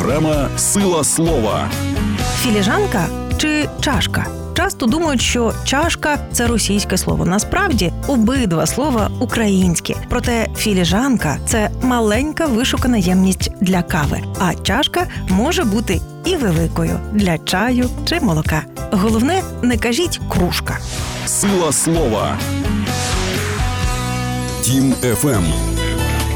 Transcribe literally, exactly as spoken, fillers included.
Програма «Сила слова». Філіжанка чи чашка? Часто думають, що чашка – це російське слово. Насправді, обидва слова українські. Проте філіжанка – це маленька вишукана ємність для кави. А чашка може бути і великою – для чаю чи молока. Головне, не кажіть кружка. «Сила слова». Тім еф ем.